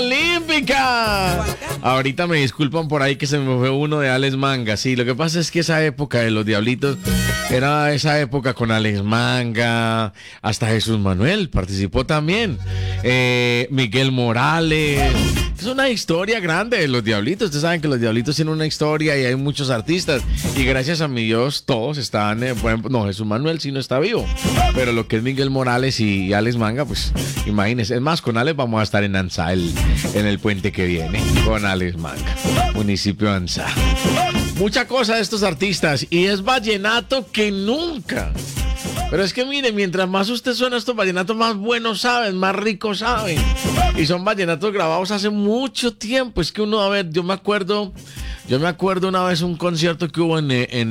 Olímpica. Ahorita me disculpan por ahí que se me fue uno de Alex Manga. Sí, lo que pasa es que esa época de los Diablitos era esa época con Alex Manga, hasta Jesús Manuel participó también, Miguel Morales. Es una historia grande de los Diablitos. Ustedes saben que los Diablitos tienen una historia y hay muchos artistas. Y gracias a mi Dios, todos están. No, Jesús Manuel sí no está vivo. Pero lo que es Miguel Morales y Alex Manga, pues imagínense. Es más, con Alex vamos a estar en Ansá, en el puente que viene. Con Alex Manga, municipio de Ansá. Mucha cosa de estos artistas. Y es vallenato que nunca. Pero es que mire, mientras más usted suena estos vallenatos, más buenos saben, más ricos saben. Y son vallenatos grabados hace mucho tiempo. Es que uno, a ver, yo me acuerdo una vez un concierto que hubo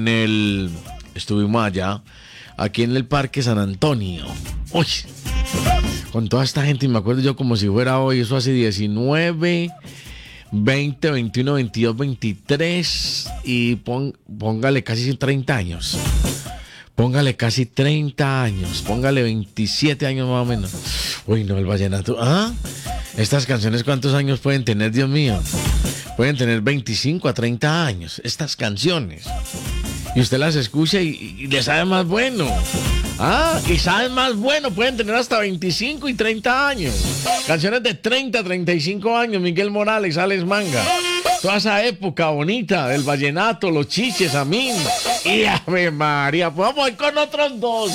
estuvimos allá, aquí en el Parque San Antonio. Uy, con toda esta gente, y me acuerdo yo como si fuera hoy, eso hace 19, 20, 21, 22, 23 y póngale casi 30 años. Póngale casi 30 años, póngale 27 años más o menos. Uy, no, el vallenato. Estas canciones, ¿cuántos años pueden tener, Dios mío? Pueden tener 25 a 30 años, estas canciones. Y usted las escucha y le sabe más bueno. Y saben más bueno, pueden tener hasta 25 y 30 años. Canciones de 30 a 35 años, Miguel Morales, Alex Manga. Toda esa época bonita del vallenato, los chiches, Amín. Y Ave María, pues vamos a ir con otros dos.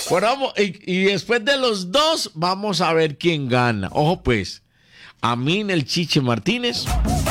Y después de los dos, vamos a ver quién gana. Ojo pues, Amín el Chiche Martínez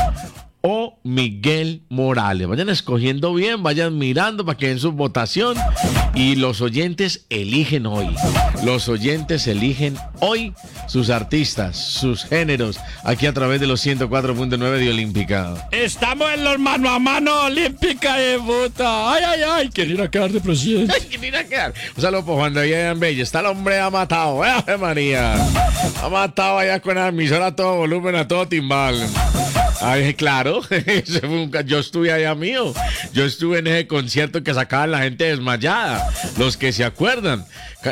o Miguel Morales. Vayan escogiendo bien, vayan mirando para que den su votación. Y los oyentes eligen hoy. Los oyentes eligen hoy sus artistas, sus géneros, aquí a través de los 104.9 de Olímpica. Estamos en los mano a mano Olímpica de puta. Ay, ay, ay, quiero ir a quedar de presidente. Ay, quiero ir a quedar. Un saludo por Juan David en Bella. Está el hombre ha matado, ¡Ave María! Ha matado allá con la emisora a todo volumen, a todo timbal. Ay, claro, yo estuve allá mío. Yo estuve en ese concierto que sacaban la gente desmayada. Los que se acuerdan.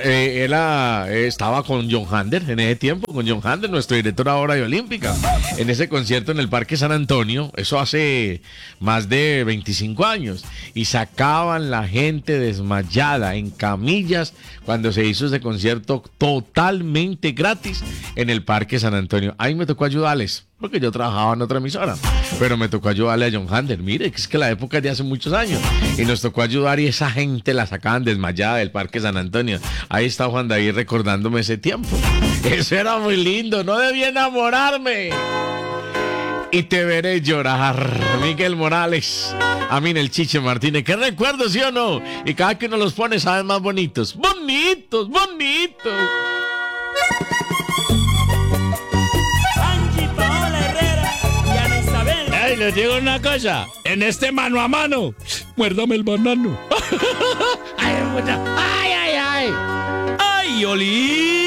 Estaba con John Hander en ese tiempo, con John Hander, nuestro director ahora de Olímpica, en ese concierto en el Parque San Antonio, eso hace más de 25 años, y sacaban la gente desmayada en camillas cuando se hizo ese concierto totalmente gratis en el Parque San Antonio. Ahí me tocó ayudarles, porque yo trabajaba en otra emisora, pero me tocó ayudarle a John Hander. Mire, que es que la época es de hace muchos años, y nos tocó ayudar y esa gente la sacaban desmayada del Parque San Antonio. Ahí está Juan David recordándome ese tiempo. Eso era muy lindo, no debí enamorarme. Y te veré llorar. Miguel Morales, Amín el Chiche Martínez. ¿Qué recuerdos, sí o no? Y cada que uno los pone saben más bonitos. Bonitos, bonitos. Ay, les digo una cosa. En este mano a mano, muérdame el banano. Ay, ay, ay. Ay, Oli.